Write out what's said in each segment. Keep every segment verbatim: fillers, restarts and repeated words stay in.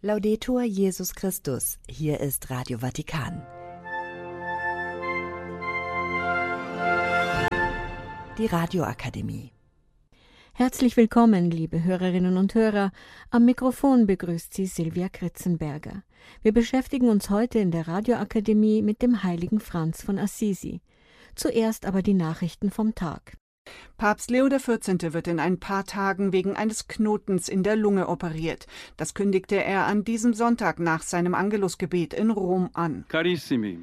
Laudetur Jesus Christus, hier ist Radio Vatikan. Die Radioakademie. Herzlich willkommen, liebe Hörerinnen und Hörer. Am Mikrofon begrüßt Sie Silvia Kritzenberger. Wir beschäftigen uns heute in der Radioakademie mit dem heiligen Franz von Assisi. Zuerst aber die Nachrichten vom Tag. Papst Leo der vierzehnte. Wird in ein paar Tagen wegen eines Knotens in der Lunge operiert. Das kündigte er an diesem Sonntag nach seinem Angelusgebet in Rom an. Carissimi.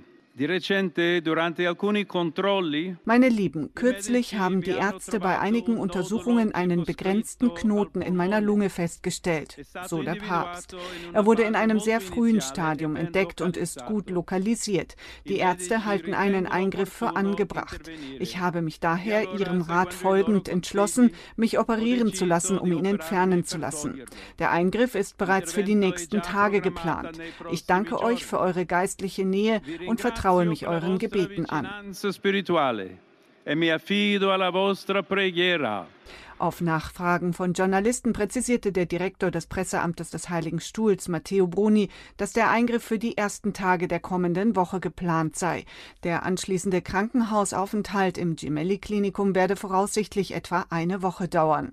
Meine Lieben, kürzlich haben die Ärzte bei einigen Untersuchungen einen begrenzten Knoten in meiner Lunge festgestellt, so der Papst. Er wurde in einem sehr frühen Stadium entdeckt und ist gut lokalisiert. Die Ärzte halten einen Eingriff für angebracht. Ich habe mich daher ihrem Rat folgend entschlossen, mich operieren zu lassen, um ihn entfernen zu lassen. Der Eingriff ist bereits für die nächsten Tage geplant. Ich danke euch für eure geistliche Nähe und vertraue mich euren Gebeten an. Auf Nachfragen von Journalisten präzisierte der Direktor des Presseamtes des Heiligen Stuhls, Matteo Bruni, dass der Eingriff für die ersten Tage der kommenden Woche geplant sei. Der anschließende Krankenhausaufenthalt im Gemelli-Klinikum werde voraussichtlich etwa eine Woche dauern.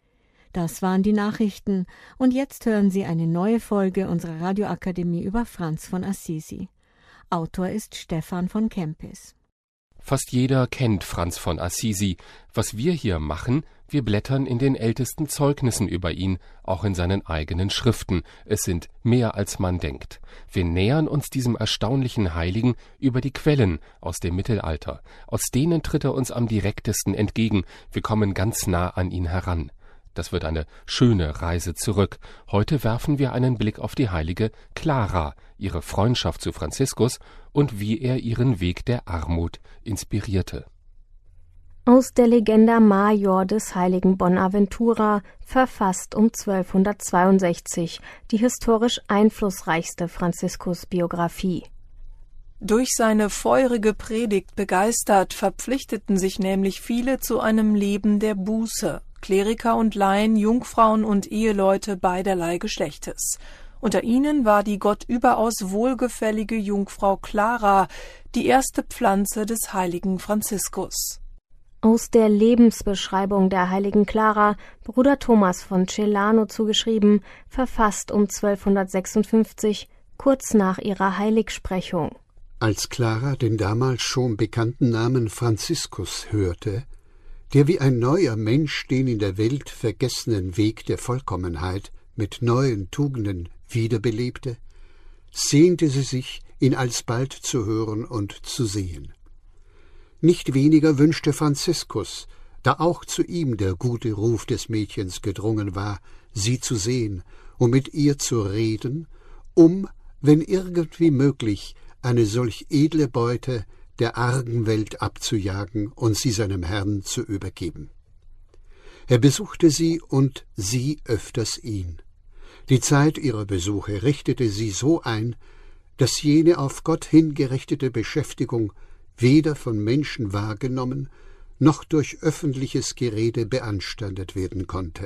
Das waren die Nachrichten. Und jetzt hören Sie eine neue Folge unserer Radioakademie über Franz von Assisi. Autor ist Stefan von Kempis. Fast jeder kennt Franz von Assisi. Was wir hier machen, wir blättern in den ältesten Zeugnissen über ihn, auch in seinen eigenen Schriften. Es sind mehr als man denkt. Wir nähern uns diesem erstaunlichen Heiligen über die Quellen aus dem Mittelalter. Aus denen tritt er uns am direktesten entgegen. Wir kommen ganz nah an ihn heran. Das wird eine schöne Reise zurück. Heute werfen wir einen Blick auf die heilige Clara, ihre Freundschaft zu Franziskus und wie er ihren Weg der Armut inspirierte. Aus der Legenda Major des heiligen Bonaventura, verfasst um zwölfhundertzweiundsechzig, die historisch einflussreichste Franziskus-Biografie. Durch seine feurige Predigt begeistert, verpflichteten sich nämlich viele zu einem Leben der Buße. Kleriker und Laien, Jungfrauen und Eheleute beiderlei Geschlechtes. Unter ihnen war die Gott überaus wohlgefällige Jungfrau Clara, die erste Pflanze des heiligen Franziskus. Aus der Lebensbeschreibung der heiligen Clara, Bruder Thomas von Celano zugeschrieben, verfasst um zwölfhundertsechsundfünfzig, kurz nach ihrer Heiligsprechung. Als Clara den damals schon bekannten Namen Franziskus hörte, der wie ein neuer Mensch den in der Welt vergessenen Weg der Vollkommenheit mit neuen Tugenden wiederbelebte, sehnte sie sich, ihn alsbald zu hören und zu sehen. Nicht weniger wünschte Franziskus, da auch zu ihm der gute Ruf des Mädchens gedrungen war, sie zu sehen und mit ihr zu reden, um, wenn irgendwie möglich, eine solch edle Beute der argen Welt abzujagen und sie seinem Herrn zu übergeben. Er besuchte sie und sie öfters ihn. Die Zeit ihrer Besuche richtete sie so ein, dass jene auf Gott hingerichtete Beschäftigung weder von Menschen wahrgenommen, noch durch öffentliches Gerede beanstandet werden konnte.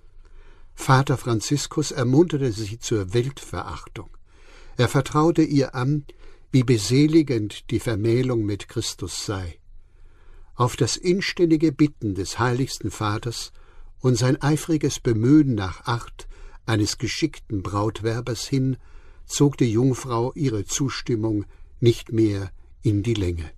Vater Franziskus ermunterte sie zur Weltverachtung. Er vertraute ihr an, wie beseligend die Vermählung mit Christus sei. Auf das inständige Bitten des heiligsten Vaters und sein eifriges Bemühen nach Art eines geschickten Brautwerbers hin, zog die Jungfrau ihre Zustimmung nicht mehr in die Länge.